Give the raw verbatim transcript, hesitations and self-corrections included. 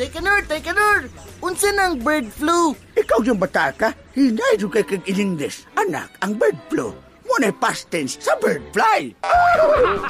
Tekanor, Tekanor! Unsa ng bird flu? Ikaw yung bata ka, hinay yung kay kag English. Anak, ang bird flu. Muna'y past tense sa bird fly.